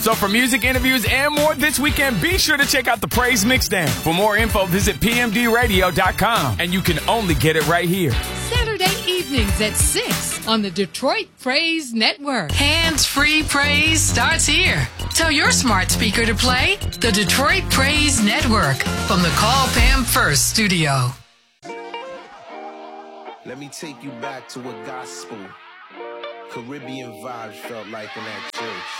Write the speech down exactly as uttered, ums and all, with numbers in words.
So for music, interviews, and more this weekend, be sure to check out the Praise Mixdown. For more info, visit p m d radio dot com, and you can only get it right here. Saturday evenings at six on the Detroit Praise Network. Hands-free praise starts here. Tell your smart speaker to play the Detroit Praise Network from the Call Pam First studio. Let me take you back to what gospel, Caribbean vibes felt like in that church.